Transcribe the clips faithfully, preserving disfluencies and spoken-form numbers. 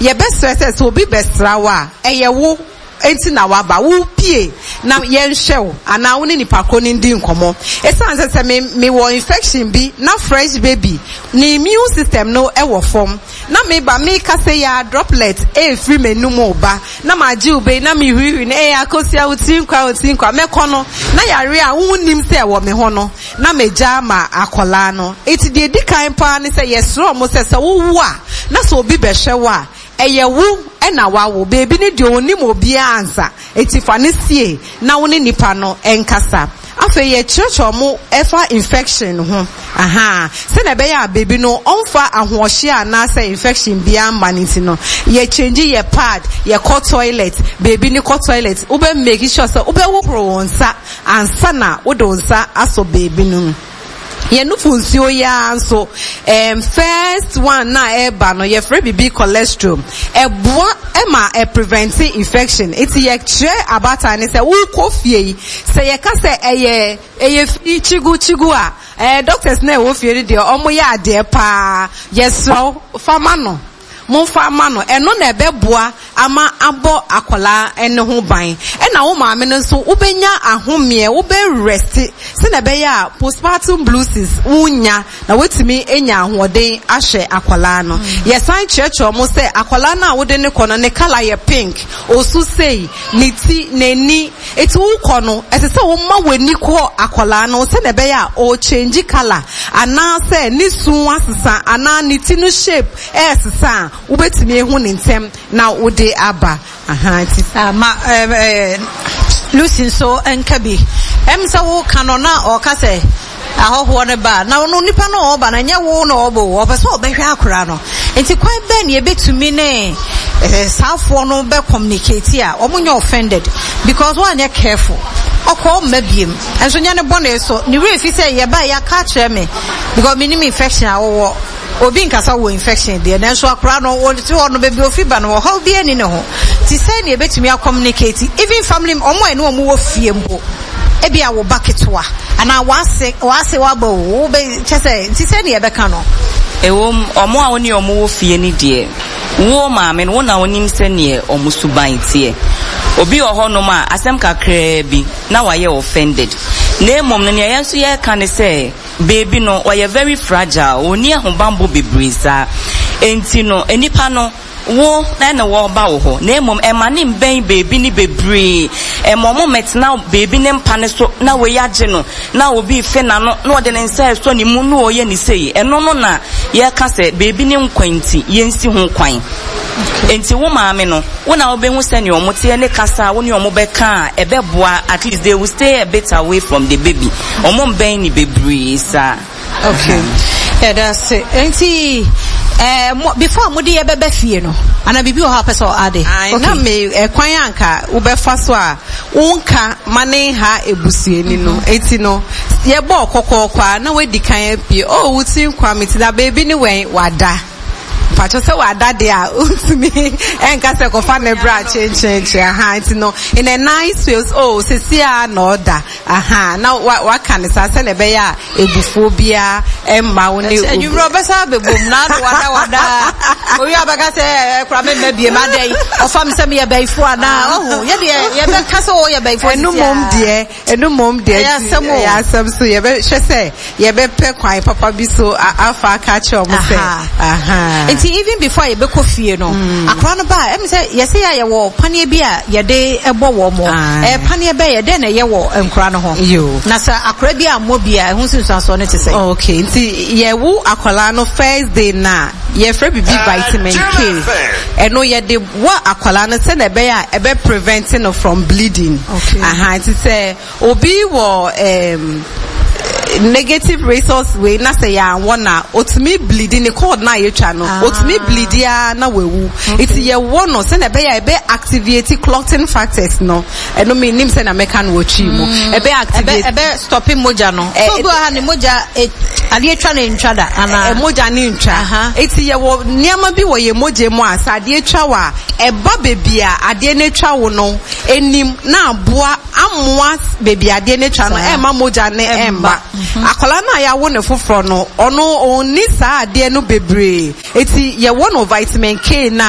ye best stress will be best rawa e ye wo enti na waba wo pie na ye nhwe ana wo ni nipako ni ndi nkomo esan se me me wo infection bi na fresh baby ni immune system no e wo form na me ba me ka say ya droplet e free menu mo ba na ma ji ube na me hwihwi na e akosia utinkwa utinkwa me kono na yare a wonnim se wo me ho no na me ja ma akola no eti de di kan pa ni say yesro mo se se wo wo a na so obi be hwe wa eye wu ena wa wo baby ni de onim obi ansa eti fa ne sie na wo ne nipa no enkasa afa ye church omo efa infection ho aha se na be ya baby no onfa ahohye ana say infection bia maniti no ye change ye pad ye co toilet baby ni co toilet ube make sure say ube wo pro wonsa ansa na wo do nsa aso baby no ye no funcio ya so um first one na eba no ye free bibi cholesterol e boa e ma e prevent infection it ye tre abata ni say wo kofie say ye ka say eye eye chigu chigu a eh doctors na wo fie de omo ya ade pa yes so fama no mo fama no eno na ebeboa ama abo akola ene ho ban e na wo maame no so ubenya ahomie wo be rest se na be ya postpartum blues unya na wetimi enya ahoden ahwe akola no yes an church omo say akola na wo de ne kono ne color ye pink osu sei ni ti neni eti wo kono ese se wo ma wani ko akola no se na be ya o change color ana se ni sun asesa ana ni ti no shape e sesa ubetimi ehu ne ntem na ode aba aha ti ma eh Lucy so enkabi em sa wo kanona o ka se ahoho ne ba na no nipa no oba na nya wo no obo wo be so obehwe akora no enti kwan be ne ebetumi ne eh safo no be communicate a omunye offended because one are careful okọ mabiem enso nya ne bone so ni we fi say ye ba ya ka kire me because minimum infection awo obi nkasa wo infection de na so akora no wo ti wo no be bi ofiba no ho bi ani ne ho ti say ne ebetumi a communicate even family omo ene omo wo fie mbo ebi a wo baketwa ana wase wase wabo wo be chese ti say ne e be ka no ewo omo a woni omo wo fie ni de wo maame no na wonim se ne omo suban tie obi ohono ma asem kakra bi na waye offended na mom no ne yenso ye ka ne say baby no oye very fragile oni ahobambo bebreza enti no enipa no wo na na wo ba wo ho na mom e ma ne mben baby ni bebre e mom met na baby ne mpa ne so na we yage no na obi fe na no na ode ne nsa so ni mu no oye ni sei eno no na ye ka se baby ne nkwanti ye nsi ho kwan enti wo maame no wo na obehu se ne omote ne kasa wo ne omobeka e beboa at least they will stay a bit away from the baby omom ben ni bebre sa okay yeah that's it enti eh before mudi ye bebe fie no ana bibi o ha pesa o ade okay na me e kwan anka wo be fa so a wonka mane ha ebusue ni no enti no ye bo kokokwa na we dikan apie o wutin kwa meti da baby ni wen wada pacho se wada de a utimi enka se ko fa ne bra change change aha enti no in a nice way oh se sia no order aha na wa kan sa se ne be ya ebufo bia emma wo ne you robesa be bom na wada wada o ya ba ka se kra me me bie ma dai o fam se me be ifo ana oh ye de ye be ka se o ye be ifo enu mom de enu mom de ya sam so ye be hwe se ye be pe kwan papa bi so afa ka che o mo se aha even before you be kofie no akwa no ba em say yes ya ye wo pane bi a ye de ebo wo mo eh pane be ye de na ye wo enkra no ho na sa akra bi a mo bi a hu sinso so ne te say okay nti ye wo akwala no first day na ye free bibi vitamin K eno ye de wo akwala no say na be ya e be preventing no from bleeding aha nti say obi wo um negative resource we na say ya wona otimi bleeding the cord na ye twa no otimi bleedia na wewu it ye wono say na be ya be activate clotting factors no eno me nim say na meka no wachi mu e be activate e be stopping moja no so go ha ni moja ade twa na ntwa da ana e moja ni ntwa it ye wo niam bi wo ye moje mu asa ade twa wa e ba bebia ade ne twa wo no enim na aboa amoa bebia ade ne twa no e ma moja ne emba akola na ya wo ne foforo no ono oni sa ade no bebre eti ye wo no vitamin K na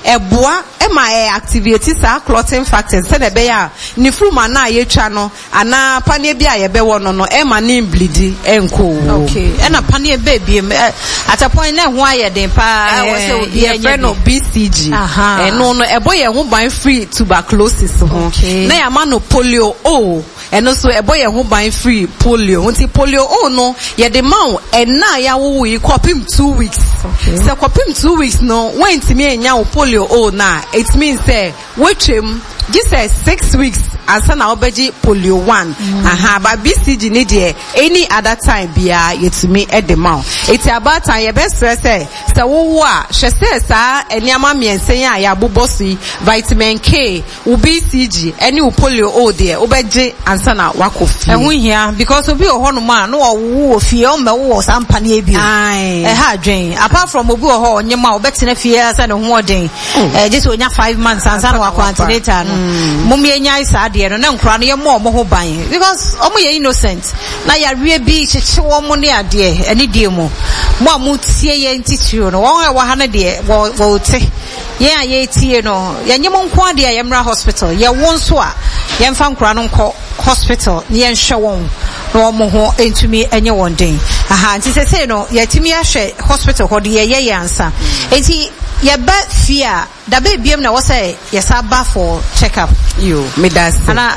eboa ema e activate sa clotting factors se na be ya ni fruma na ye twa no ana pane bia ye be wo no no ema ni bleed enko. Okay, ena pane baby at a point na ho aye den pa wo se obi ye no B C G eh no no ebo ye ho ban free tuberculosis ho na ya ma no polio o eno so ebo ye ho ban free polio nti polio o no ye de ma ena ya wo yi kopim two weeks se kopim two weeks no when timi enya wo polio o na it means say wetwem just say six weeks asa na obeji polio one aha ba B C G ni de any other time bia yetumi e de ma it's about time ye best say say wo wo a hwe say sa eniama miensen a ya bobosi vitamin K wo B C G any wo polio o de obeji ansa na wakofi ehun hia because obi o hono ma no wo wo fie o me wo sampa na ebi ai eh ha dwen apart from obi o ho nyema obetena fie asa ne ho odin eh just onya five months ansa na wakwantinata no mummy enya isa de no na nkura no ye mo mo ho ban because omo ye innocent na ya wie bi cheche wo mo ne ade ani die mo mo amu tie ye ntitiro no won e wa ha na de wo wo te ye a ye tie no ye nyemo nko ade a ye mra hospital ye won so a ye mfa nkura no nko hospital ni ye nhwe won no mo ho entumi enye won den aha nti se se no ye timi ahwe hospital ho de ye ye ansa enti ye ba fear da be biem na wo say ye sa ba for check up you me das ana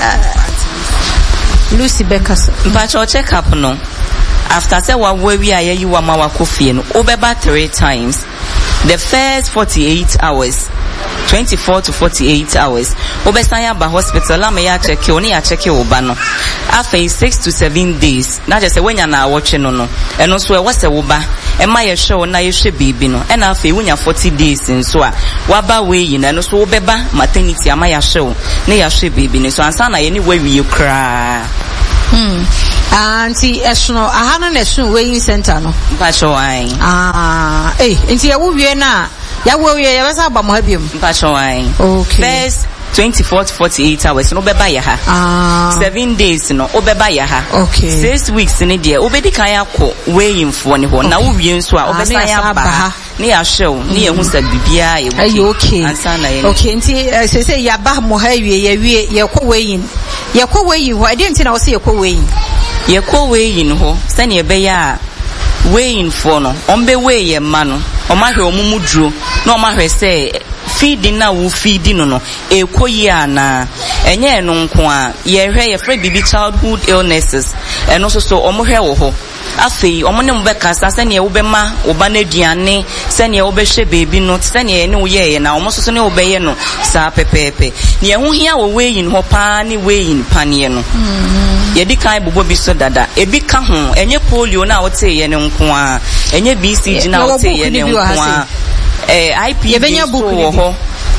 Lucy Beckers but your check up no after say wa we are you wa ma wa kofie no obeba three times the first forty-eight hours twenty-four to forty-eight hours obesan ya ba hospital am ya check you ni ya check you ba no after six to seven days na just say when ya na watch no no eno so e wase wo ba e ma ye hwe na ye hwe bibi no e na after wunya forty days nso a wa ba we yi na eno so obeba maternity ama ya hwe na ya hwe bibi no so ansa na ye ni wa wi kra hmm anti esno ahana na esun weighing center no mpacho ai ah eh enti ya wo wie na ya wo wie ya besa ba mo habiem mpacho ai okay first twenty-four to forty-eight hours no beba ya ha ah seven days no obeba ya ha okay six weeks ni de obedi kan ya ko weighing fo ni ho na wo wie nso a obesa ya ba ni ya show ni ehun sa bibia ye okay okay ansa na ye okay enti se se ya ba mo ha wie ya wie ye ko weighing ye ko weighing ho ade enti na wo se ye ko weighing ye ko weighing ho sani ebe ya weighing for no ombe weigh ye ma no omahwe omumuduro na omahwe se feeding na wo feeding no no ekoyi ana enye no nko a ye hwe ye free baby childhood illnesses eno so so omohwe wo ho afei omone mbeka sa sani e wo be ma wo ba na duane sani e wo be hwe baby no sani e ne wo ye ye na omo so so ne wo be ye no sa pepepe ne ehu hia wo weighing ho pa ni weighing panie no ye di kai bobo bi so dada e bi ka ho enye polio na wo te ye ne nko a enye B C G na wo te ye ne nko a eh I P V wo ho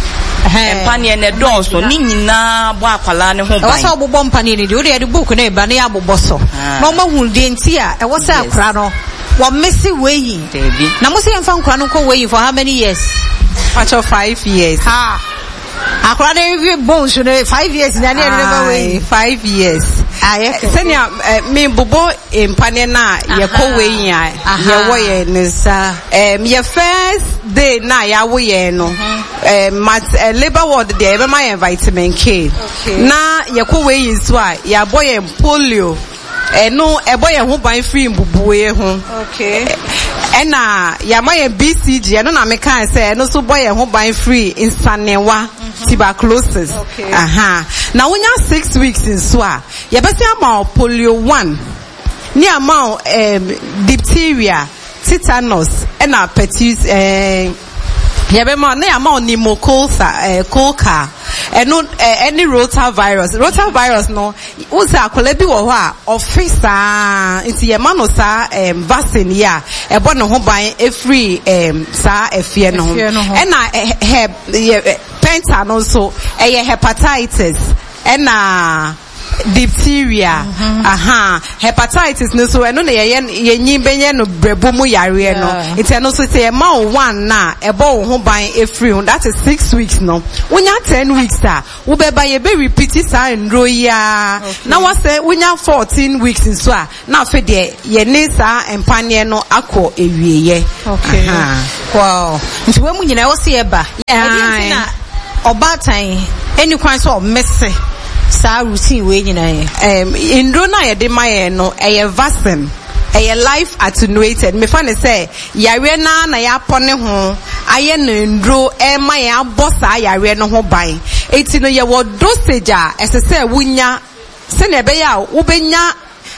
eh panie ne doso ni nyina bo akwala ne ho ban wo so bobo mpanie ne de wo de book na e ba ne ya bobo so na o ma hu de nti a e wo se akra no wo mesi weighing na mo se yemfa nkra no ko weighing for how many years actually five years ha akra de review bones no five years na ne never weighing five years aye senia me bobo empane na ye ko weighing a ye wo ye ne sa em ye first day na ya wo ye no em mat labor ward de be my vitamin K na ye ko weighing so a ya boy polio eno ebo ye ho ban free mbubuwe ho okay ena ya my B C G eno na me kan say eno so boy ye ho ban free insanewa tuberculosis aha na wonya six weeks in so a ye be say ama polio one ni ama um, diphtheria tetanus ena pertussis eh yebe ma na ama pneumococcal eh coca eno any rotavirus rotavirus no wo say akola bi wo ho a officer nti ye ma no sa em vaccine ya e bo no ho ban e free em sa efie no ho ena he penta no so e hepatitis ena diphtheria, mm-hmm. aha, hepatitis no so eno na ye ye nyi benye no brebo mu yare no. It's no so say ma one na ebo wo ho ban efri. That is six weeks no. Wonya ten weeks ah, wo beba ye be repeat sa ndro ya. Na wa say wonya fourteen weeks nso a na afi de ye ne sa empane no akọ ewieye. Okay. Uh-huh. Wow. Nti we mu nyina wo se e ba. E dey na obatan any kwan so messe sa routine we nyina ye. Um indro na ye de maye no e vaccine. A life attenuated. Me fan say yare na na ya pone ho aye no ndro e ma ya bossa yare no ho ban. Eti no ye wo dosage a ese say wunya se na be ya wo benya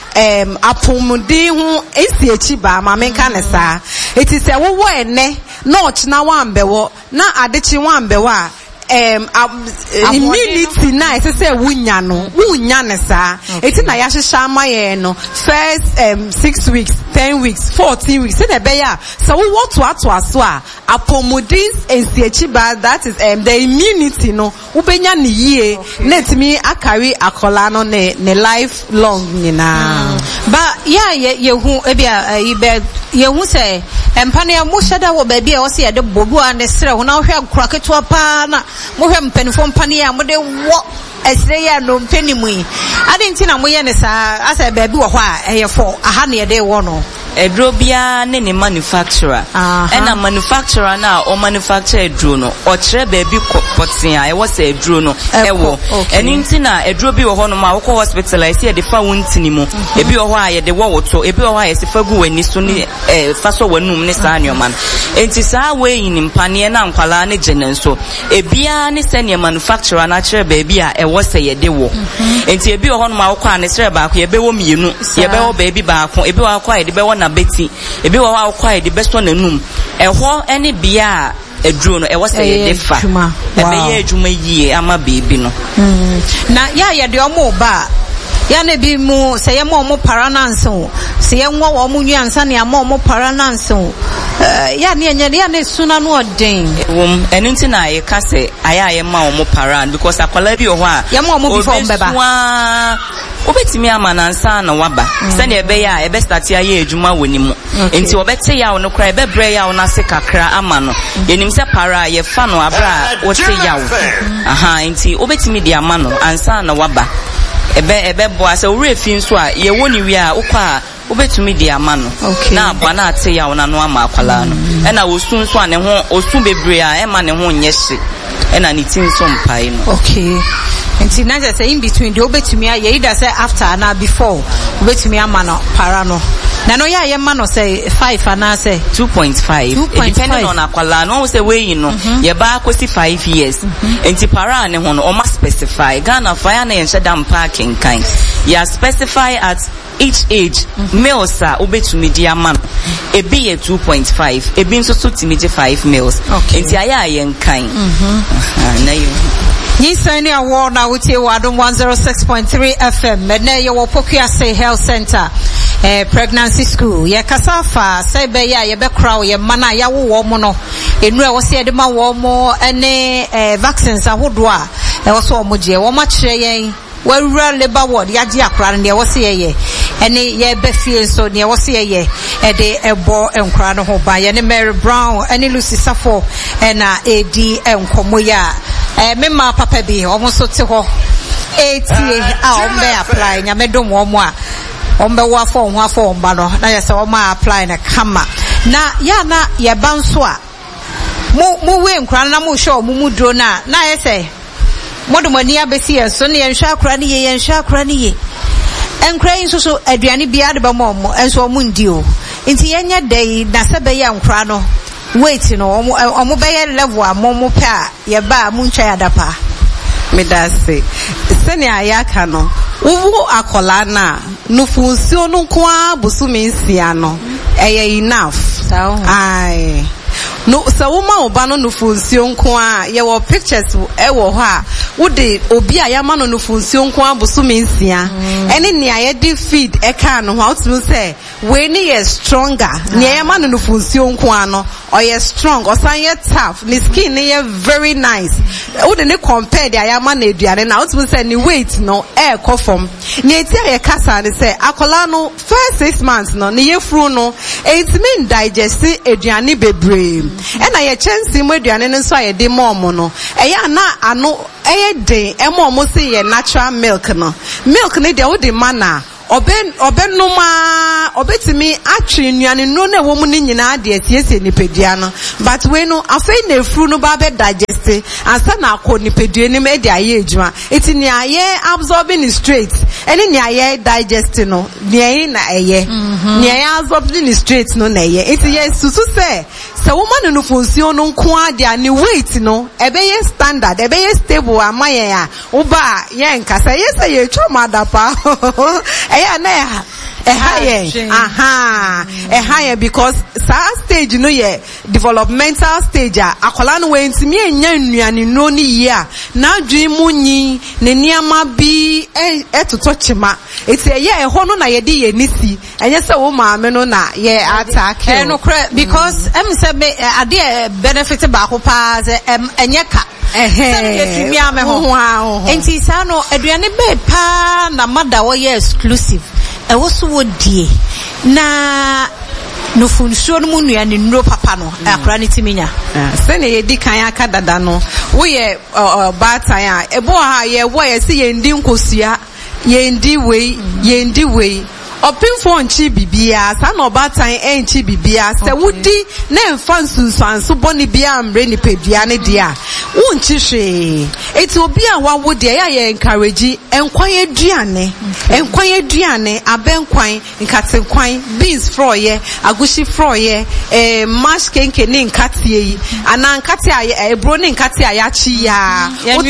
um apomuden ho esi echi ba ma me kan sa. Eti se wo wo ene no china wan bewo na adechi wan bewo a um, um immunity na ese say wunya no wunya ne sa. Eti na ya hihya maye no first um six weeks, ten weeks, fourteen weeks se na be ya so we want to ato aso a apomuden esi echi ba, that is um the immunity no wo benya ne yie na etimi akari akola no ne ne life long nyina. Ba ya ye hu ebia ibe ye hu say empane amu shada wo ba bia wo se de bobu a ne sere ho na hwe akura keto pa na mo hwe mpanifo mpane a mo de wo esre ya no mpanimu yi ade nti na mo ye ne sa asa ba bi wo ho a eye fo aha ne de wo no edro bia ne ne manufacturer ena manufacturer na o manufacture edro no o kire ba bi potin a e wo se edro no e wo eni nti na edro bi wo ho no ma wo hospitalize ye de fa wontini mu ebi wo ho a ye de wo woto ebi wo ho a ye se fa gu wani so ni eh fa so wanum ne sa nyoman enti sa we yin mpane na nkwala ne genen so ebia ne se ne manufacturer na kire ba bi a e wo se ye de wo enti ebi wo ho no ma wo kwa ne sere ba ko ye be wo mienu ye be wo ba bi ba ko ebi wo kwa ye de be wo beti ebi wa wa kwa de besto nanum eho ene bia eduro no e wo se ye defa e be ye adwuma yie ama beebi no na ya ye de omo ba ya na bi mu se ye mo mo parananse o se ye nwo wo mo nyansa ne ama mo parananse o ya ne nya ya na suna no odin wom enu nti na ye ka se aya ye ma wo mo paran because akwala bi wo ho a ya mo mo before mbeba obetimi amanansa na waba se na ebe ya ebe start ya ye adwuma woni mu enti obete ya wo no kra ebe bre ya wo na se kakra ama no yenim se para ye fa no abra wote ya wo aha enti obetimi di ama no ansa na waba ebe ebe bo ase ore fi nso a ye woni wi a ukwa obetumi di ama no na abwa na ate ya wo na no ama akwala no e na osu nso a ne ho osu bebre a e ma ne ho nye hye e na ne tin so mpai no. Okay. Nti na just say in between the obetumi a ye either say after na before obetumi ama no para no na no ya ye ma no say five ana say two point five depending on akwala no say we no ye ba akosi five years enti para ne ho no o ma specify Ghana fire na yen shedam parking kind ya specify at each age males are obetumi di ama no ebi ye two point five ebi nso so timije five males enti aya yen kind na you Yisani awo na wutie wadum one oh six point three F M mene ye wo Pokuase Health Center eh pregnancy school ye kasafa say be ya ye be kra ye mana ya wo mo no enu e wo se de ma wo mo ene eh vaccines ahodo a e wo so mo je wo ma kire yen wawura labor ward ya ji akra ne wo se ye ene ye be fie so ne wo se ye e de ebo enkra no ho ba ye ne Mary Brown ene Lucy Safo na edi enkomo ya eh mema papa bi omo so te ho eighty a ombe apply nya medom omo a ombe wa fo ho afo omba no na ye se omo apply na kama na ya na ye banso a mu mu we nkra na mu show mu mu dro na na ye se modomani abesi ye so ne ye nhwa akra ne ye ye nhwa akra ne ye enkra yin so so aduane bia de ba mo mo enso omo ndi o nti ye nya dai na se be ye nkra no wait no omo omo be ye level amomo pe a ye ba mu ntwa ya dapa me da se sene ayaka no uvu akola na nufunsi onu kwa busumi nsia no eye enough ai no so woman oba no nufunsuo nko a ye wo pictures e wo ho a wo de obi a yama no nufunsuo nko aboso mensia ene ne aye de feed e ka no ho to say we ni is stronger ne yama no nufunsuo nko ano or ye strong or san ye tough ni skin ni ye very nice wo de ne compare de yama na eduane na wo to say ni weight no e ko form ne ti aye kasa ne say akola no first six months no ne ye fru no it mean digest eduane bebre e na ye chance mo eduane no so aye de mom no e ya na ano e de e mom say ye natural milk no milk ne de wo de mana oben oben no ma obetimi atwe nnuane no na wo mu ni nyina de asiesie nipadua no but we no afei na fru no ba be digest ansa na akọ nipadua ni me de aye ejuma eti ni aye absorbing straight eni ni aye digest no ni aye na eye ni aye absorbing straight no na eye eti ye susu se se wo ma no function no nko ade ani weight no ebe ye standard ebe ye stable amaye a wo ba ye nkasa ye se ye twoma dapa eya na ya eh aha eh because sa stage no ye developmental stage akola no we ntimi enya nnuane no ni ye a na adwen munyi ne niama bi etoto chima eti ye eho no na ye de ye nisi enye se wo maame no na ye attack eh no because em se be ade benefit ba ko pa se enye ka eh eh enti sa no aduane be pa na mada wo ye exclusive e wo so wo die na no funsuo no mu nuane nro papa no akora ne timinya se ne ye di kan aka dada no wo ye batan a ebo ha ye wo ye se ye ndi nkosua ye ndi wei ye ndi wei opinfo nchi bibia sa na obatan enchi bibia se wudi na emfa nsunsanso boni bia amre ni pedua ne dia wonchi hwe eti obi a wawo de ya ye encourage enkwan aduane enkwan aduane abenkwan nkatenkwan beans froye agushi froye eh mash kenke ni nkate yi ana nkate a ebro ni nkate a ya chi ya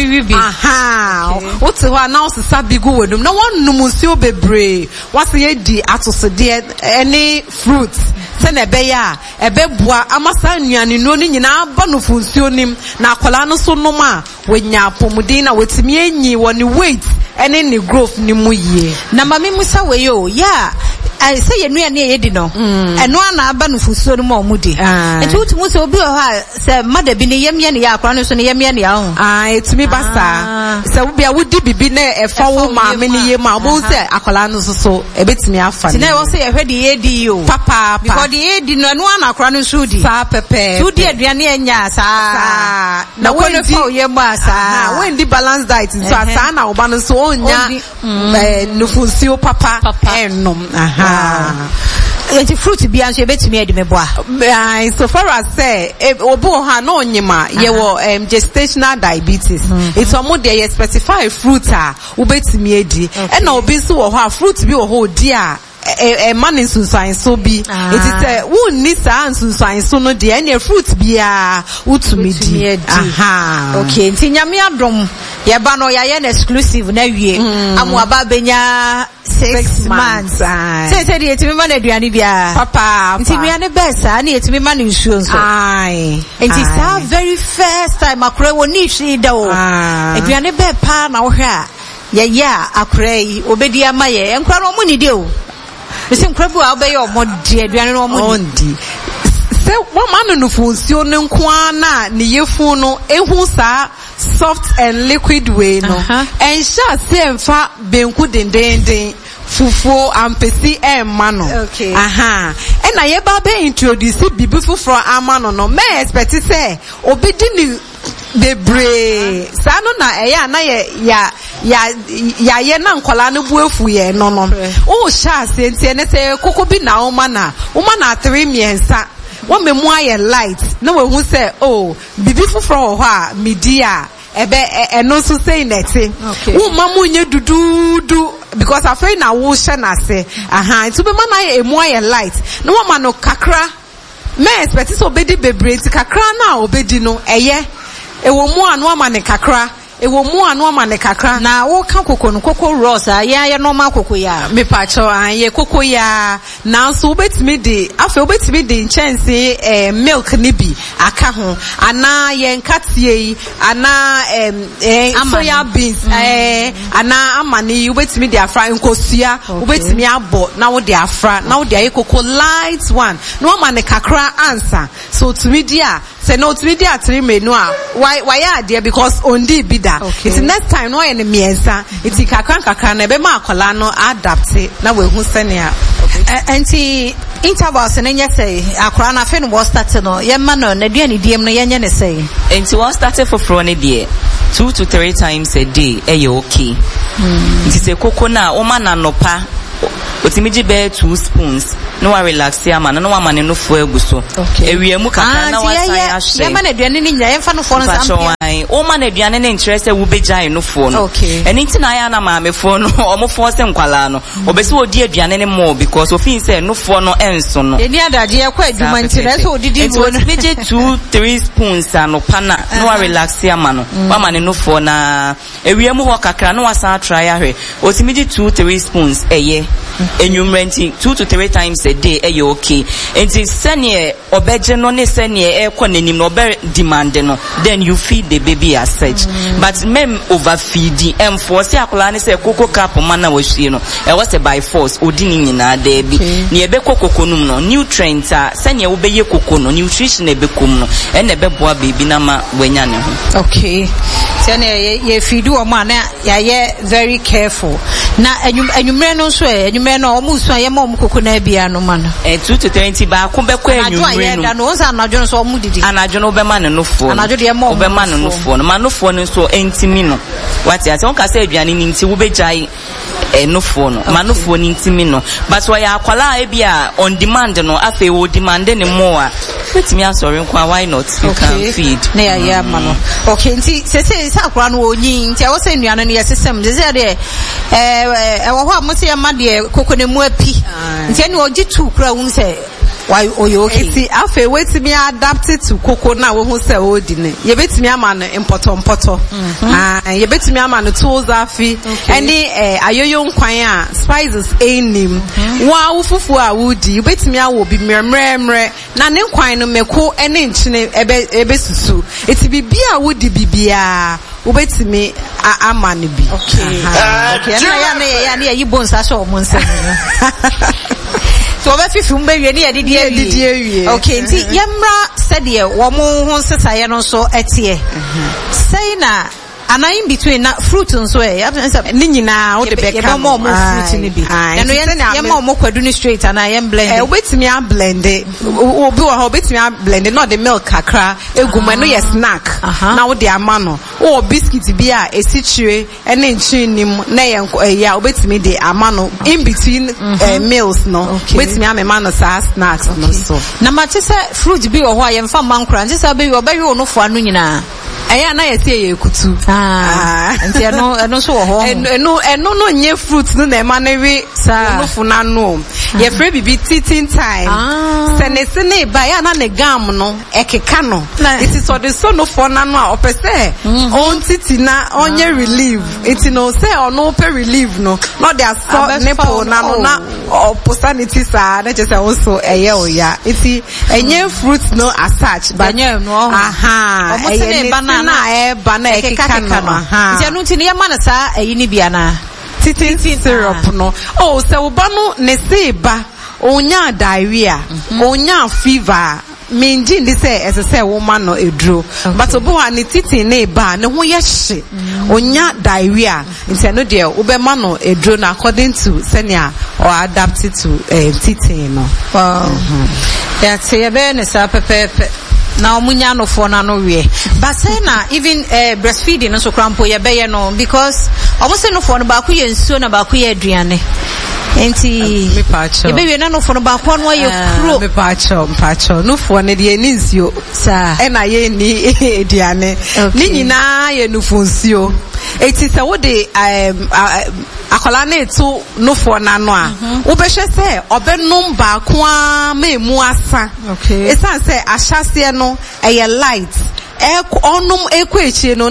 aha wote ho ana osesa bigu wedum na wonnum nsuo bebre wase di atosede any fruits se na be ya ebebua amasa nnuane no ni nyina ba no funsuo nim na akola no so no ma wenya pomudin na wetimi enyi woni weight any ni growth ni mu yie na mami musa we yo ya I say you near near Edino, and one aban for so more moody. And two to Musso be a say, Mother Bini Yemian Yakranus and Yemian Yaon. Ah, it's me, Basta. So we are would be near a foul many year marbles there, Acolanos so a bit me off. And I will say, I heard the A D U, Papa, because the A D no one Acranus Sudi, Pepe, two dear Diania, sir. Now, when you saw your massa, when the balance diet is Sana, Obano so, Nufusio Papa, Papa, and no. The fruit be answer bet me edmeboa. So far as say obo ha no nyima ye wo gestational diabetes. It's almost there specify fruit a ubetimi edi. E na obi so wo ho fruit bi wo ho di a e man sunsan so bi. It is say won ni sa sunsan so no de any fruit bia utumi di. Aha. Okay, nti nyame adom ye ba no ya ye na exclusive na wie. Amu aba benya six months. Say say the etimi man aduane bia. Papa. Nti me ane besa na etimi man nsuo nso. Ai. Nti sa very first time akure woni hwe da o. Aduane be pa na wo hwe a ye ya akure yi obedi ama ye. Enkra no mu ni de o. Mesi nkwabu a obeye omodi aduane no omodi. Se wo man no funsuo ne nko na ne yefu no ehu sa soft and liquid way no. And sha se emfa benku dendenden fufuo ampesi emma no. Okay. Aha. E na ye ba be introduce bibi fufuro ama no no. Me expect say obedi ni bebre sa no na eya na ye ya ya ya ye na nkola no buefu ye no no o sha se ntie ne se kokobi na o ma na o ma na three miensa wo me mu aye light na we hu se oh bibi fufuro ho a media ebe eno so say neti wo ma mu nye dududu because afei na wo hye na se aha nti be ma na ye emu aye light na wo ma no kakra me expect so obedi bebre nti kakra na obedi no eye ewo mu anu ama ne kakra ewo mu anu ama ne kakra na wo ka koko no koko ross a ya ya normal koko ya me pa cho an ye koko ya na so obetimi de afa obetimi de chance eh milk ni bi aka ho ana ye nkatie yi ana eh soya beans eh ana amani obetimi de afra nkosua obetimi abo na wo de afra na wo de aye koko light one no ama ne kakra answer so to me dia say no to me dia three menu a why why are there because ondi bi da it's next time no ene miensa it's kakra kakra na be ma akola no adapt na we hu senia anti intervals na nya say akora na fe no was start no ye ma no na duani diem no ye nya ne say anti was started for fro ne die two to three times a day e ye okay mm. It is a koko na o ma na nopa otimiji be two spoons no wa relax ya ma no wa ma ne no fo eguso ewie mu kaka na wa san ya hye ya ma na duane ni nya ye fa no fo no sam o ma na duane ne interest e wo begyan no fo no eni nti na ya na ma me fo no o mo fo se nkwala no obesi odi aduane ne more because o fin say no fo no enso no eni adaje ye kwa aduma interest o didi wo no beje two three spoons anopa na no wa relax ya ma no wa ma ne no fo na ewie mu ho kakra no wa san try ya hwe otimiji two three spoons eye enyumrenti two to three times a day eh okay enti sene obeje no ne sene e ko nanim no obe demand no then you feed the baby as such mm. But mem overfeeding em force akola ne say koko cap mana wahwie no e was by force odi ni nyina da bi ne ebe kokoko num no nutrients a sene wo beye koko no nutrition ebe kom no e na ebe boa baby na ma wanya ne ho okay sene ye feed wo ma na ya ye very careful na enyumre no so enyumre no omu so ye ma omu koko na bia no ma no eh two to twenty ba ko be ko enyumre no no za anajo no so omu didi anajo no be ma no fo anajo de ma obe ma no fo no ma no fo no so entimi no what ya say on ka say aduane ni nti wo be jai eh no fo no ma no fo ni ntimi no but wa ya akwala e bia on demand no afa wo demand ne mo a wetimi asori nkwa why not you can feed na ya ya ma no okay nti se se sa akwala no onyi nti a wo say nuane no ye system de se de eh e wo ho amose ya ma de koko ne mu api nti ene ogi tu kura won say why oyo okay see afa wetimi adapt to koko na wo hu say odi ne ye betimi ama no importo importo ah ye betimi ama no tools afi any eh ayoyo nkwan a spices enim wa wo fufu a wodi betimi awo bi mremremre na ne nkwan no meko ene nchine ebe ebe susu eti bibia wodi bibia wo betimi ama no bi okay okay na ya na ya na yi bonsa so mo nsem so oba fifi mbe wie ne ya didi awie okay nti yemra said ye wo mo ho sesaye no so etie say na ana in between na fruit nso e ya ni nyina wo de beka mo mo fruit ni bi na no ye mo mo kwadu ni straight ana ye blend e obetimi a blend obi wo ha obetimi a blend no the milk kakra eguma no ye snack na wo de ama no wo biscuit bi a esichire ene nchin nim na ye ya obetimi de ama no in between meals no obetimi a mema no sa snacks no so na ma che se fruit bi wo ho a ye mfa mankra nti se be wo be wo no fo anu nyina eya na ye say ye kutu ah nti eno eno so ho eno eno no nye fruit no na ma na wi no funa no ye free bibi teething time sene sene ba ya na ne gam no ekeka no it is so the so no for na no a opese on titi na onye relief it no say ono pe relief no not their so nipple na no na opportunity sa na just also eye oya it enye fruit no as such but aha eye na e ba na ekeka no aha nti anu nti ne ma na sa eyi ni bia na titi syrup no oh se wo ba no ne se ba onya diarrhea onya fever minji ndi se ese se woman no eduro but obo ani titi na ba ne ho ye hye onya diarrhea nti no de obema no eduro na according to senia or adapted to uh, titi no wow ya se ye be ne sa pepepe na omunya no for na no we but say na even uh, breastfeeding no so crampo ye be ye no because omo no for no ba ku ye nsuo na ba ku ye aduane enti me pacho ebe we na no for no ba ko no ye kro me pacho pacho no for ne de ni nsuo sa e na ye ni aduane ni nyina ye no for nsuo eti se wo de um akola na eto no for na no a wo be hwe se obenum ba ko a memu asa okay esan se ahyase no eye light e onum ekwechi no na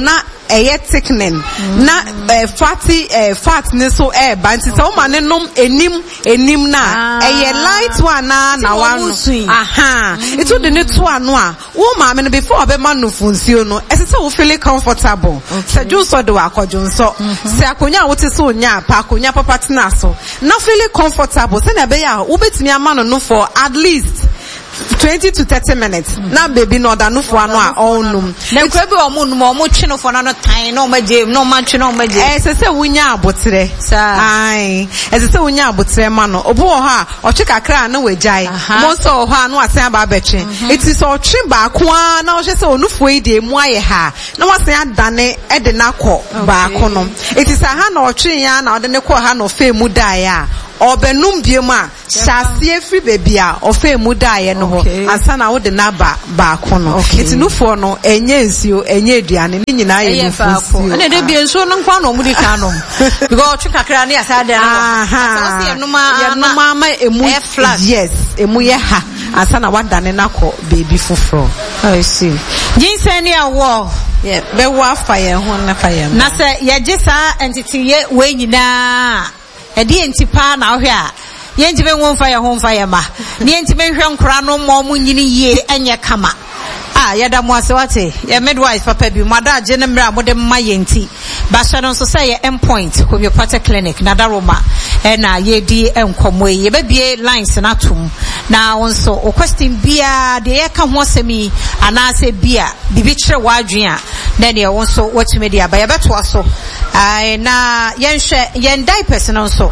eye thickening na uh, fatty uh, fat ne so e ba nti so ma ne nom enim enim na eye light one na na one aha it would ne to ano a wo ma me no before be ma no funsuo no ese se wo feel comfortable se juice so de wa akwadwo so se akonya wo te so nya pa akonya papa tena so na feel comfortable se na be ya wo betimi ama no no for at least twenty to thirty minutes. Na baby no da no for ano a onum. Na kwa bi omo num omo twe no for no tan no maje no ma twe no maje. Eh se se wunya abotre. Ai. Eh se se wunya abotre ma no. Obo ho a o twe kakra na wajai. Mo so ho a no asen aba betwe. It is o twe ba ko a na o hye se onufo yi de mu aye ha. Na wasen adane e de na kọ ba ko no. It is a ha na o twe ya na o de ne kọ ha no fe mu dai a. Obenum biemu a shasie free baby a ofe mu daaye no ho ansana wo de na ba ba ko no itinufo no enye nsio enye aduane ni nyina ye nufu na de bi enso no kwa no mu di ka no because chu kakra na asa de no so se enuma enuma ma emu yes emu ye ha ansana wadane na ko baby fufuro I see jinsen ni awo yeah be wa fa ye ho na fa ye na se ye gisa entity ye we nyina edi entipa na ohwe a ye ntime wonfa ye honfa ye ma ne ntime hwe nkora no mo mu nyini ye enye kama ah ye da mo ase wate ye midwife papa bi mo da je ne mra mo de ma ye nti ba so no so say ye endpoint homeopathic clinic na da roma e na ye di enkomo ye be bie lines na tum na wonso o question bia de ye ka ho asemi ana se bia bibi kire wadwen a na ne wonso watumi dia ba ye beto aso ai na yen hwe yen diapers no so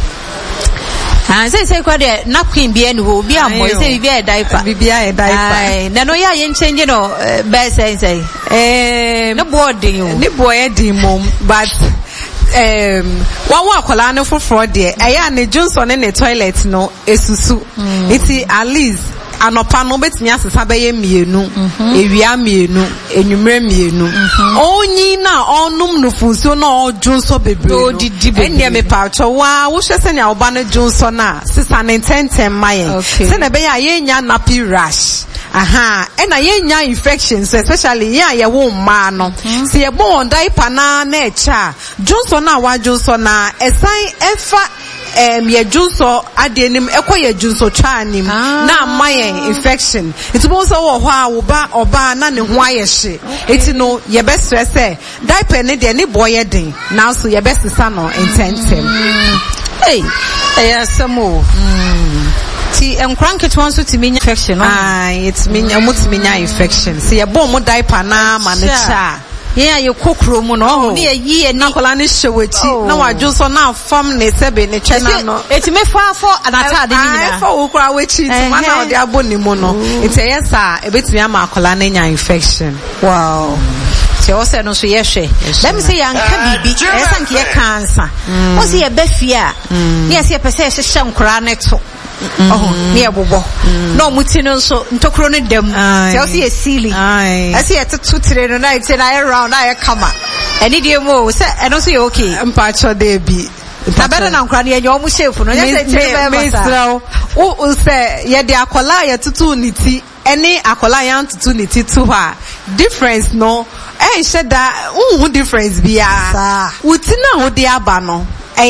ah say say kwa de napkin bia ni ho bia mo say bia e diaper bia e diaper ai na no ya yen change no be say say eh no boarding you ni boy di mom but um one wa kola no foforo de eya ne Johnson ne toilet no esusu iti at least anopa no betimi asesa be ye mienu ewia mienu enwumre mienu onyi na onum no funso na ojonso bebre enne me pacho wa wo hwese ne oba ne jonso na sisa ne tentem mayen se na be ya ye nya nappy rash aha ena ye nya infections especially ya ye wo ma no se ye bon diaper na na echa jonso na wa jonso na esan efa em ye junso adenim ekoye junso twanim na maye infection it mo so wo ho a wo ba oba na ne ho ayehye eti no ye be stress e diaper ne de ne boy den now so ye be sisa no intentem hey eh samo ti enkran ketwan so ti minya infection no ah it's minya mut minya infection se ye bo mo diaper na ma ne cha yeah you kokro mu no ne yi na kola ne hyewachi na wadwo so na fam ne sebe ne twena no eti me fa fo anata de ni nyina fa wo kra wachi ti ma na ode aboni mu no eti yesa ebetumi ama kola ne nya infection wow se o se no so ye hwe let me say yanka bibi esa nke ye cancer o se ye befia ne ye se pese ye hye nkora ne to oh ne abobo no muti no so ntokro ne dem se o se ye sili ase ye tutu tire no na ite na around na kama eni de mo se eno so ye okay mpacho de bi na better na nkra ne enyo mu chef no ye se tire be ba o se ye de akola ye tutu ni ti eni akola yan tutu ni ti tu ha difference no eh sheda unhu difference bia wuti na ho de aba no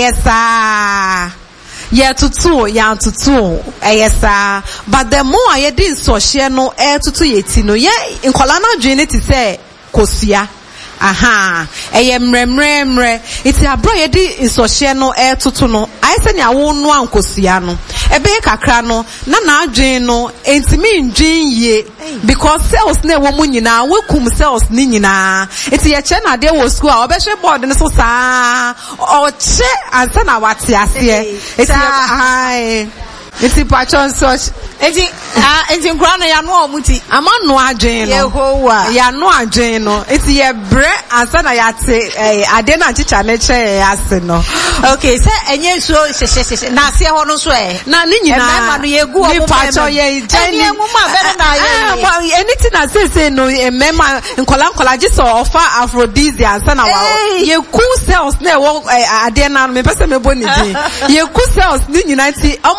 eyesa ye tutu ya tutu eyesa but the more ye din so hye no eh tutu ye ti no ye nkola na dwen ti say kosua aha eye mremre mre iti abro ye di nsohye no eh tutu no ai se ne awo no ankosua no ebe kakra no na na adwen no entimi ndwen ye because cells na wo mu nyina wekum cells ni nyina iti ye che na de wo school a obehwe board no so saa o che ansa na wate ase iti ai iti patron so enti ah enti nkura no ya no omuti ama no adwen no yehowa ya no adwen no enti ye bre ansa na ya te eh ade na chicha ne che ase no okay se enye so hye na ase ho no so eh na ni nyina ma no ye gu omo patron ye jeni emu ma bere na ye anything na say say no emema nkola nkola ji so offer aphrodisia ansa na wa ye ku cells na wo ade na me pese me bo ni din ye ku cells ni nyina ti omo bre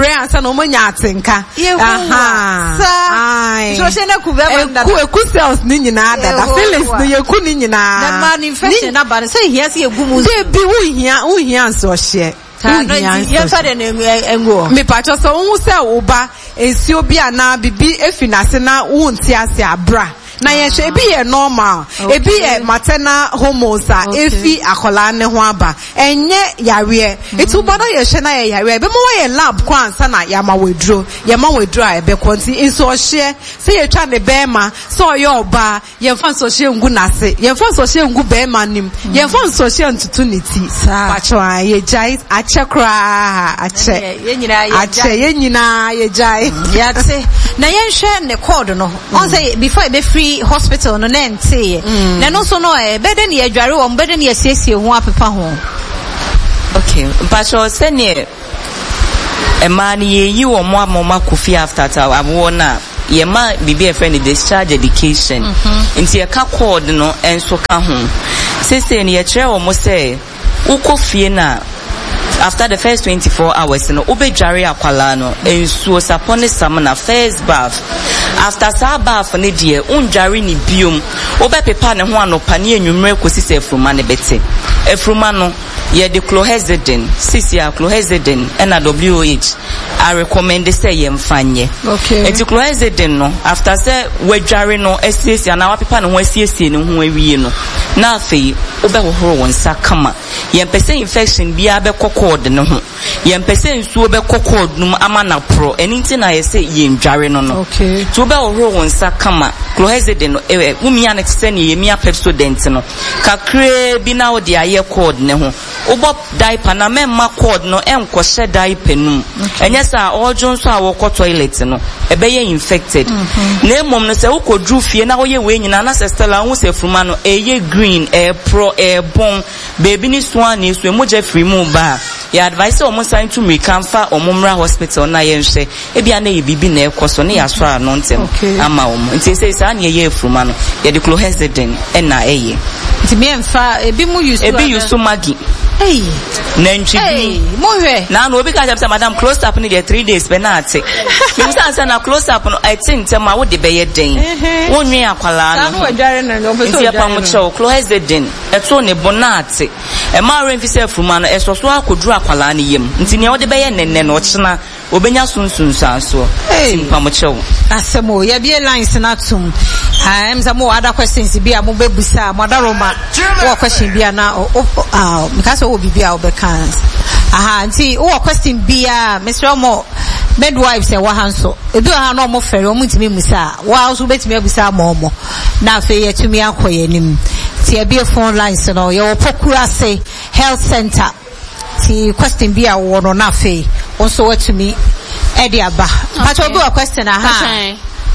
bebre ansa no manya atenka aha ai so she na ku be ba ku eku cells ni nyina dada feelings no ye ku ni nyina na man infection na ba say hia se egu mu de bi wo hia wo hia so hye ya fa de engo me pa cho so wo se wo ba ensi obi ana bibi efinase na wo nti ase abra na ye hwe ebi ye normal ebi ye maternal hormones a efi akola ne ho aba enye yare etu bodo ye hwe na ye yare be mo ye lab kwa ansa na ya ma wedro ye ma wedro a ebe konti inso hye se ye twa ne be ma so ye oba ye fa so hye ngu nase ye fa so hye ngu be ma nim ye fa so hye ntutu ne ti pa cho a ye jai ache kra ache ye nyina ye ache ye nyina ye jai ya te na ye hwe ne code no on say before e be free hospital no na ntie na no so no e beden ye adware wo beden ye siesie ho apepa ho okay but so senior e man ye yi wo mo amoma kofi after ta abo na ye ma bibi e friend discharge education nti ye ka code no enso ka ho sese ne ye kire wo mo say ukofie na after the first twenty-four hours no obedware akwala no ensuo sapone samna first bath after sa bath ne die undware ni biom obepepa ne ho anopa ne enwumre kosi se efruma ne bete efruma no ye de chlorhexidine sisia chlorhexidine na W O H I recommend say ye mfanye okay eti chlorhexidine no after say wedware no esiesia na wapepa ne ho esiesie ne ho awie no na afei obehohoro wonsa kama ye mpese infection bia be kokod ne ho ye mpese nsuo be kokod num ama na pro eni na ye say ye ndware no no okay to obehohoro wonsa kama chlorhexidine no eh umia na tse ne ye mia Pepsodent no kakre bi na odi aye code ne ho obo diaper na memma cord no enko hye diaper num enye sa ojo nso a woko toilet no ebe ye infected na emom no se ukodru fie na oye we nyina na se Stella hu se fruma no eye green e pro e bon baby ni so an so emoja free mu ba ya advice o mo sign to me kamfa omomra hospital na ye nhwe e bia na ye bibi na ekoso na ya so anontem ama o mo nti se sa na ye fruma no ye de chlorhexidine e na eye nti me mfa ebi mu use ebi use magi hey nanchi hey mo hwe na no obi ka say madam close up ni dey three days be na ate you say na close up no I think tell ma wo de be ye den wonwe akwala no na wadware na no be so ya pa mo chew chlorhexidine eto ne bonate e ma re mfi say fruma no eso so akoduru akwala ne yem nti ne wo de be ye nenne no chena obenya sunsun sanso pa mo chew asemo ya bi lines na tum ha em some other questions bi a mo bebusa mo daroma wo question bi na ah because wo bibia obekans aha nti wo question bia Mister Omo midwives e wa hanso edu ha no mo fere o mutimi musa wa so betimi abusa mo mo na fe ye tumi akoye nim ti e bi phone lines no ye opokura say health center ti question bia wo no na fe onso watumi e dia ba but obi wa question aha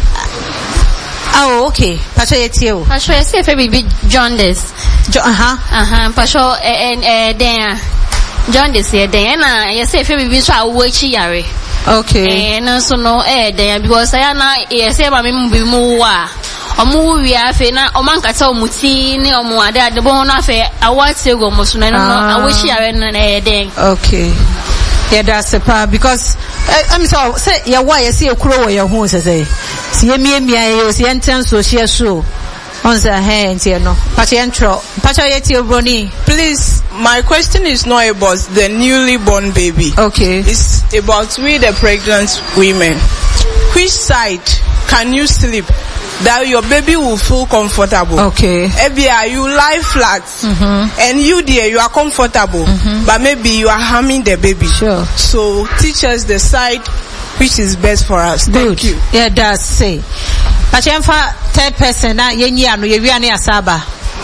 oh okay pastor yetio pastor say if baby jaundice aha aha pastor eh eh den jaundice ye den na ye say if baby so awo chi yare okay eh no so no eh den because ya na ye say ma me mbi mu wa omu wi afi na o man kata omuti ni omu ade ade bo na afi awati go mo so na no awo chi yare na eh den okay yeah that's a part because I'm so say yeah why you see okuro we your hu say say si emi emi ayo si enten so share so on the hand you know pacha intro pacha yeti obroni. Please, my question is not about the newly born baby. Okay, it's about we the pregnant women. Which side can you sleep that your baby will feel comfortable? Okay, maybe you lie flat mm-hmm. and you there you are comfortable mm-hmm. but maybe you are harming the baby. Sure. So teach us the side which is best for us. Good. Thank you. Yeah, that's say but you for third person na yenyi anu ye wiane asaba.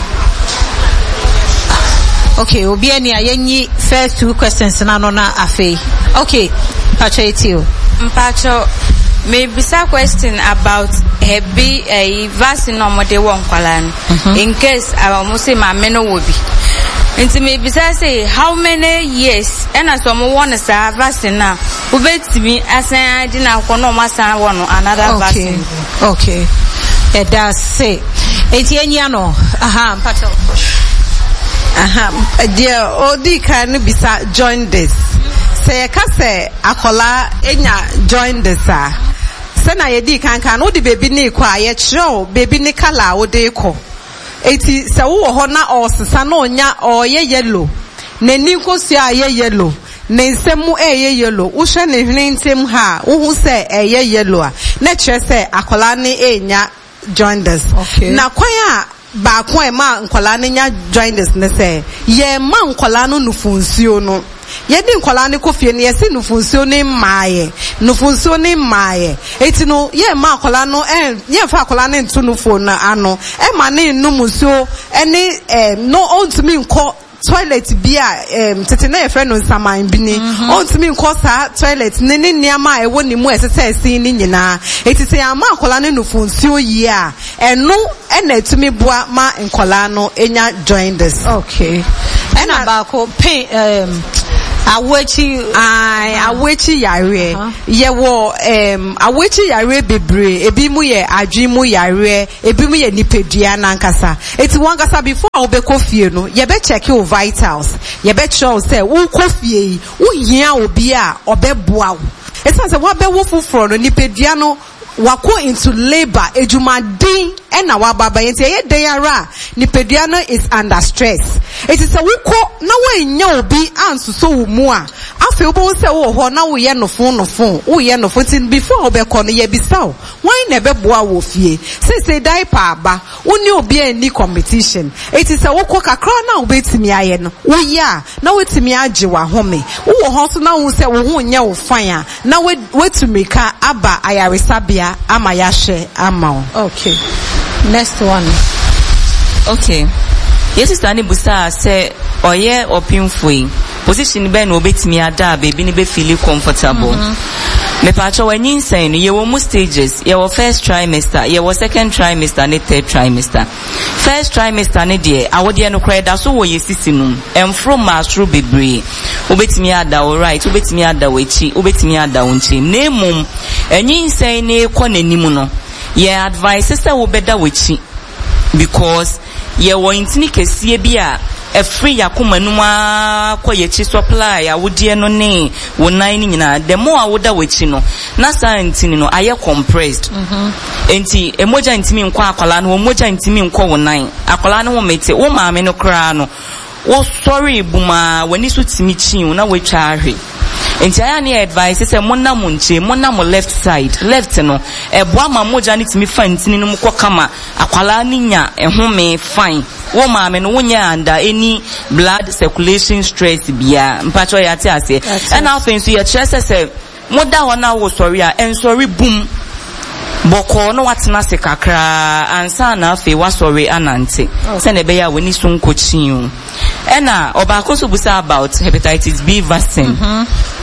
Okay, obi ani yenyi first two questions na no na afi. Okay, pacha etio mpacho maybe some question about heavy a vaccine no mo de won kwala no in case I mo say ma me no wo bi nti maybe say how many years and as some one say vaccine na wo betimi asan di na ko no ma san won another vaccine. Okay, yeah, that's say enti enya no aha mpacho aha dear odi kan bisa join this say kase akola enya join this ah se na ye di kankan wo di baby ni kwa ye chiro baby ni kala wo de ko eti se wo ho na osesa na onya oye yellow na ni nkosi aye yellow na nsemu eye yellow wo hwe ne hwene ntem ha wo hu se eye yellow a na kire se akola ni enya join this okay. Na kwan a ba ko e ma nkola ne nya join this ne se ye ma nkola no nufunsuo no ye di nkola ne kofie ne ye se nufunsuo ne maaye nufunsuo ne maaye eti no ye ma nkola no eh ye fa nkola ne ntu nufo na ano e ma ne numusuo ene eh no ontumi nko toilet bia em tete na ye friend no saman bi ni ontumi nko sa toilet ne ne niama e wo ni mu esese esi ni nyina eti se ama nkola ne nufunsuo yi a eno ena etumi boa ma nkola no enya join this okay ena ba ko pain um awechi ai awechi yare ye wo em awechi yare bebre ebi mu ye adwi mu yare ebi mu ye nipedua nankasa eti wankasa before obekọ fie no ye be check your vitals ye be show say wo kọ fie wo hia obi a obeboa wo eti say wo be wo fufuro no nipedua no wako into labor ejumadin ena wababa yenti ye deyara nipedua no is under stress it is a wuko na we nya obi ansuso wo mu a afi obo se wo ho na wo ye no fon no fon wo ye no fon before obekọ no ye bisaw why na beboa wo fie say say diaper aba woni obi ani competition it is a wuko kakra na obetimi aye no wo ya na wetimi age wa home wo ho so na wo se wo ho nya wo fan a na wetumika aba ayaresabia ama yashe ama. Okay. Next one. Okay. Yes, sister ni busa say oye opinfui. Position be no betimi ada baby ni be feel comfortable. Me pacho when insane ye wo mu stages. Ye wo first trimester, ye wo second trimester, ne third trimester. First trimester ne de awode no kra da so wo ye sisinum. Emfro mastro bebre. Obetimi ada all right, obetimi ada wechi, obetimi ada wonchi. Na mum enyi insane ne kwa nanim no. Ye advice sister wo beda wechi because ye wo intini kesie bi a e free yakoma numa kwa ye chi supply awodie no ne wo nan ni nyina the more awoda wechi no na santini no aye compressed mhm enti emoja ntimi nkwa akwala no emoja ntimi nkwa wo nan akwala no wo mete wo maame no kra no wo sorry buma wani so timi chi na wo twa ahwe enti aya ne advice say monna mo nche monna mo left side left no e boa ma moja ni timi fa ntini no mkọ kama akwala ni nya ehome fine wo maame no wonya under any blood circulation stress bia mpacho ya te ase and now things you stress say moda wana wo sorry a en sorry boom boko no watena se kakra ansa na afi wa sorry anante se na be ya wani sun kochi ena obako so busa about hepatitis B vaccine mhm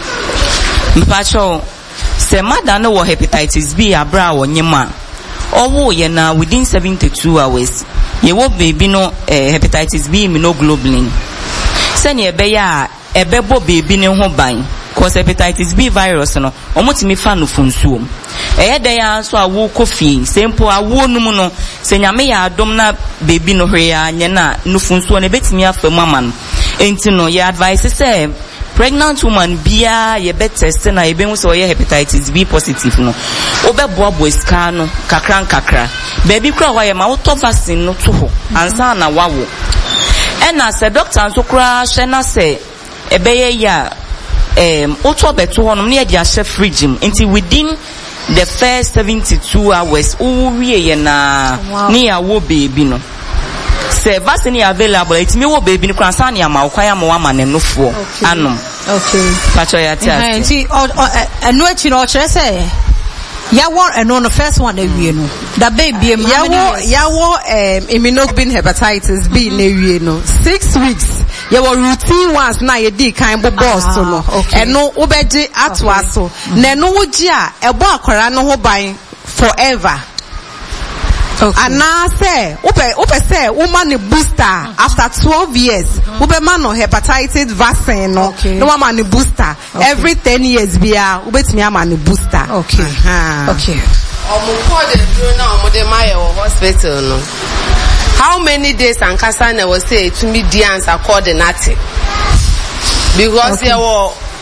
mpacho se mada no wo hepatitis B abra wo nyema owo ye na within seventy-two hours ye wo baby no eh, hepatitis B immunoglobulin se ne be ya ebebo baby ne ho ban cause hepatitis B virus no omotimi fa no funsuo eh de ya so awo kofi sempo awo num no se nyame ya adom na baby no hwe ya nye na no funsuo ne betimi afa mama no enti no ye advice say pregnant woman bia ye bet test na ye be hu so ye hepatitis B positive no obeboa boiska no kakra kakra baby kra wa ye ma wo to vaccine no to ho ansa na wawo ena se doctor so kra hwe na se ebeye ya um auto beto honom na ye dia chef fridge until within the first seventy-two hours o wie na ni awo baby no se vaccine available it me wo baby ni kransa na ma kwaya ma wa manenofo anom okay pacho ya tia enti eno echi no chere say ya wo eno no first one e wie no da baby e ma yawo yawo um immunoglobulin hepatitis B na wie no six weeks ye wo routine ones na ye di kan bo boss no eno wo beje ato aso na eno wo gi a ebo akwara no ho ban forever. Okay. And now say, upe upe say, woman a booster after twelve years. Upe man no hepatitis vaccine no. Okay. No woman a booster okay. Every ten years. Be a ubet me a man a booster. Okay. Uh-huh. Okay. Omo call the drone now. Omo de my hospital no. How many days and Kasana was say to me the answer coordinating because okay. there were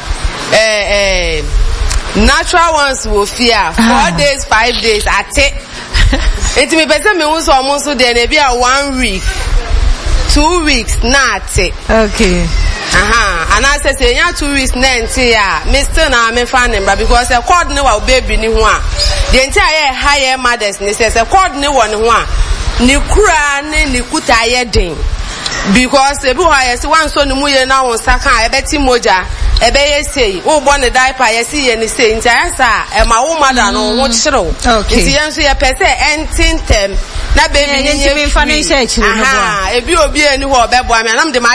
eh eh natural ones will fear four days five days at it. It me person me who almost so there be a one week two weeks not it. Okay. Aha, and I say say ya two weeks ninety ya. Me still na me fan number because a cord ne wa baby ni ho a. The entire higher mothers ne say a cord ne won ho a. Ni kura ne ni kuta ye den. Because ebu ha yes one so ni mu ye na won saka e beti moja e be ye sei wo bo ne diaper ye si ye ni sei nti asa e ma wo mother no wo chiro. Nti ye nso ye pese entin tem na baby ni ye. Aha, ebi obi ani ho obebo am na me